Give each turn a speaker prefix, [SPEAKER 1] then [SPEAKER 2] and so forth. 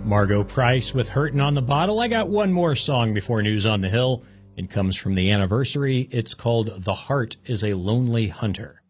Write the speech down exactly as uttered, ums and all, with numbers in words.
[SPEAKER 1] Margot Price with Hurtin' on the Bottle. I got one more song before News on the Hill. It comes from the anniversary. It's called The Heart is a Lonely Hunter.